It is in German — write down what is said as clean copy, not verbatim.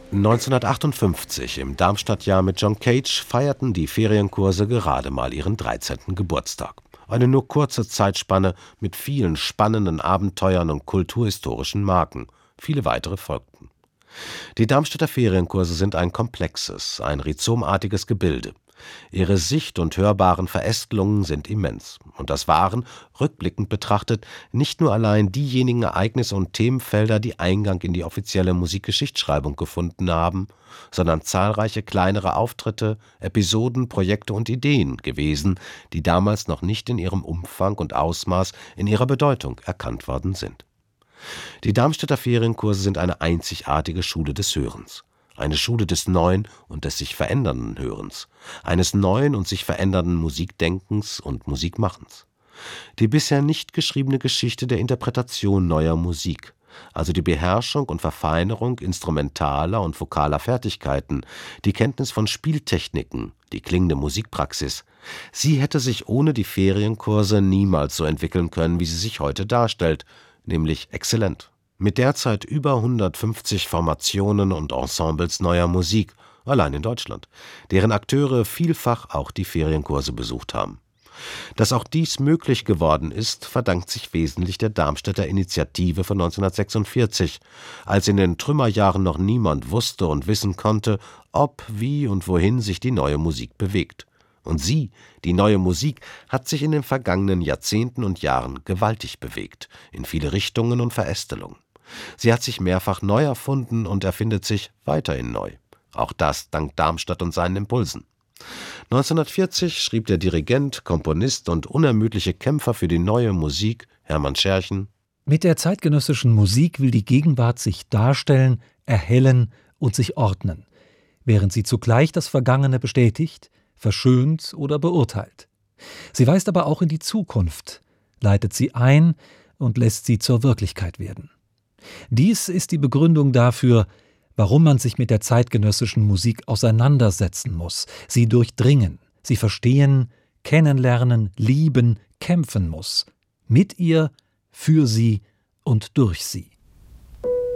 1958 im Darmstadt-Jahr mit John Cage feierten die Ferienkurse gerade mal ihren 13. Geburtstag. Eine nur kurze Zeitspanne mit vielen spannenden Abenteuern und kulturhistorischen Marken. Viele weitere folgten. Die Darmstädter Ferienkurse sind ein komplexes, ein rhizomartiges Gebilde. Ihre sicht- und hörbaren Verästelungen sind immens. Und das waren, rückblickend betrachtet, nicht nur allein diejenigen Ereignisse und Themenfelder, die Eingang in die offizielle Musikgeschichtsschreibung gefunden haben, sondern zahlreiche kleinere Auftritte, Episoden, Projekte und Ideen gewesen, die damals noch nicht in ihrem Umfang und Ausmaß, in ihrer Bedeutung erkannt worden sind. Die Darmstädter Ferienkurse sind eine einzigartige Schule des Hörens. Eine Schule des neuen und des sich verändernden Hörens, eines neuen und sich verändernden Musikdenkens und Musikmachens. Die bisher nicht geschriebene Geschichte der Interpretation neuer Musik, also die Beherrschung und Verfeinerung instrumentaler und vokaler Fertigkeiten, die Kenntnis von Spieltechniken, die klingende Musikpraxis, sie hätte sich ohne die Ferienkurse niemals so entwickeln können, wie sie sich heute darstellt, nämlich exzellent. Mit derzeit über 150 Formationen und Ensembles neuer Musik, allein in Deutschland, deren Akteure vielfach auch die Ferienkurse besucht haben. Dass auch dies möglich geworden ist, verdankt sich wesentlich der Darmstädter Initiative von 1946, als in den Trümmerjahren noch niemand wusste und wissen konnte, ob, wie und wohin sich die neue Musik bewegt. Und sie, die neue Musik, hat sich in den vergangenen Jahrzehnten und Jahren gewaltig bewegt, in viele Richtungen und Verästelungen. Sie hat sich mehrfach neu erfunden und erfindet sich weiterhin neu. Auch das dank Darmstadt und seinen Impulsen. 1940 schrieb der Dirigent, Komponist und unermüdliche Kämpfer für die neue Musik, Hermann Scherchen: Mit der zeitgenössischen Musik will die Gegenwart sich darstellen, erhellen und sich ordnen, während sie zugleich das Vergangene bestätigt, verschönt oder beurteilt. Sie weist aber auch in die Zukunft, leitet sie ein und lässt sie zur Wirklichkeit werden. Dies ist die Begründung dafür, warum man sich mit der zeitgenössischen Musik auseinandersetzen muss, sie durchdringen, sie verstehen, kennenlernen, lieben, kämpfen muss. Mit ihr, für sie und durch sie.